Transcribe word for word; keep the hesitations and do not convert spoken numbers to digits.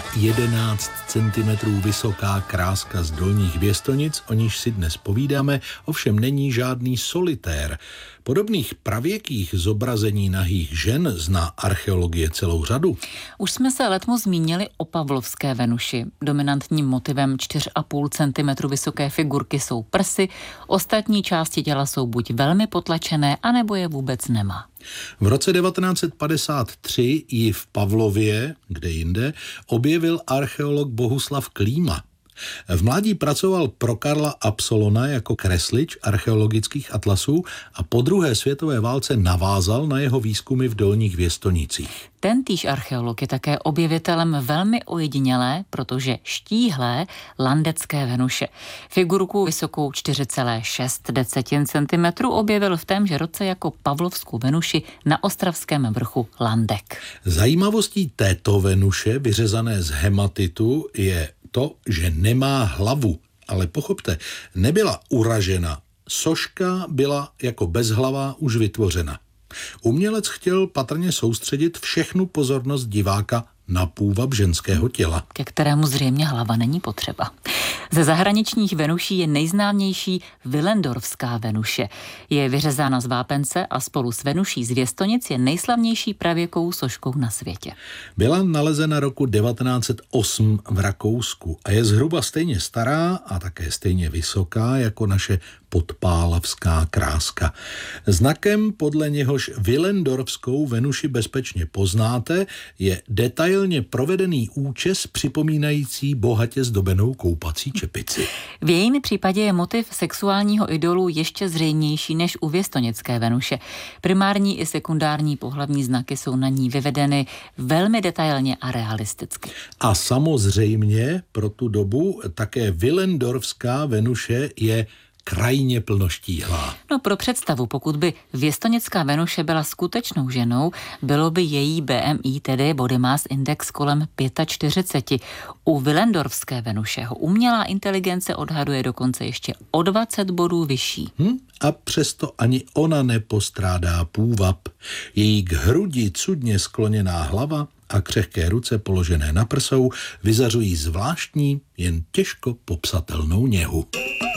jedenáct centimetrů vysoká kráska z Dolních Věstonic, o níž si dnes povídáme, ovšem není žádný solitér. Podobných pravěkých zobrazení nahých žen zná archeologie celou řadu. Už jsme se letmo zmínili o pavlovské Venuši. Dominantním motivem čtyři a půl centimetru vysoké figurky jsou prsy, ostatní části těla jsou buď velmi potlačené, anebo je vůbec nemá. V roce devatenáct set padesát tři ji v Pavlově, kde jinde, objevil archeolog Bohuslav Klíma. V mládí pracoval pro Karla Absolona jako kreslič archeologických atlasů a po druhé světové válce navázal na jeho výzkumy v Dolních Věstonicích. Tentýž archeolog je také objevitelem velmi ojedinělé, protože štíhlé landecké Venuše. Figurku vysokou čtyři celá šest centimetru objevil v témže roce jako pavlovskou Venuši na ostravském vrchu Landek. Zajímavostí této Venuše, vyřezané z hematitu, je to, že nemá hlavu, ale pochopte, nebyla uražena. Soška byla jako bezhlavá už vytvořena. Umělec chtěl patrně soustředit všechnu pozornost diváka na půvab ženského těla, ke kterému zřejmě hlava není potřeba. Ze zahraničních Venuší je nejznámější Willendorfská Venuše. Je vyřezána z vápence a spolu s Venuší z Věstonic je nejslavnější pravěkou soškou na světě. Byla nalezena roku devatenáct set osm v Rakousku a je zhruba stejně stará a také stejně vysoká jako naše podpálavská kráska. Znakem, podle něhož Willendorfskou Venuši bezpečně poznáte, je detailně provedený účes připomínající bohatě zdobenou koupací čepici. V jejím případě je motiv sexuálního idolu ještě zřejmější než u věstonické Venuše. Primární i sekundární pohlavní znaky jsou na ní vyvedeny velmi detailně a realisticky. A samozřejmě pro tu dobu také Willendorfská Venuše je krajně plnoštíhlá. No pro představu, pokud by věstonická Venuše byla skutečnou ženou, bylo by její B M I, tedy Body Mass Index, kolem čtyřicet pět. U Willendorfské Venuše ho umělá inteligence odhaduje dokonce ještě o dvacet bodů vyšší. Hm? A přesto ani ona nepostrádá půvab. Její k hrudi cudně skloněná hlava a křehké ruce položené na prsou vyzařují zvláštní, jen těžko popsatelnou něhu.